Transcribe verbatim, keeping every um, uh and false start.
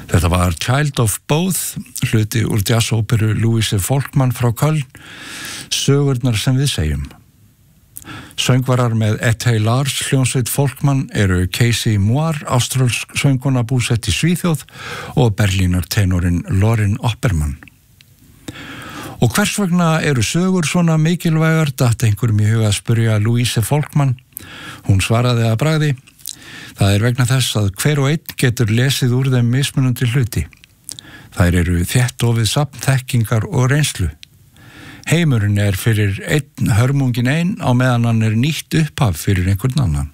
Þetta var Child of Both, hluti úr jazzóperu Louise Folkman frá Köln, sögurnar sem við segjum. Söngvarar með Ethel Lars hljómsveit Folkman eru Casey Moore, áströlsk söngkona búsett í Svíþjóð, og Berlínar tenorin Lorin Oppermann. Og hvers vegna eru sögur svona mikilvægar, datt einhverjum í huga að spyrja Louise Folkman. Hún svaraði að bragði: það er vegna þess að hver og einn getur lesið úr þeim mismunandi hluti. Þær eru þéttofið safn þekkingar og reynslu. Heimurinn er fyrir einn hörmungin ein á meðan hann er nýtt upphaf fyrir einhvern annan.